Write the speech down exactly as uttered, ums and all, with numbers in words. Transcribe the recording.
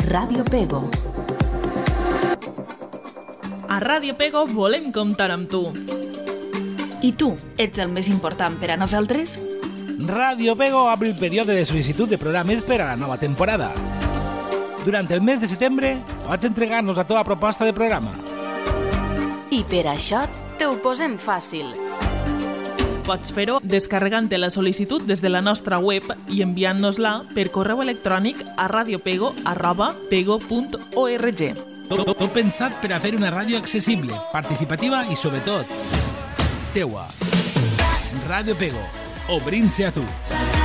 Ràdio Pego. A Ràdio Pego volem comptar amb tu. I tu, ets el més important per a nosaltres? Ràdio Pego abre el període de sol·licitud de programes per a la nova temporada. Durant el mes de setembre pots entregar-nos la teva proposta de programa. I per això te ho posem fàcil. Pots fer-ho descarregant-te la sol·licitud des de la nostra web i enviant-nos-la per correu electrònic a radiopego arroba pego punt org. Tot, tot, tot pensat per a fer una ràdio accessible, participativa i, sobretot, teua. Ràdio Pego, obrint-se a tu.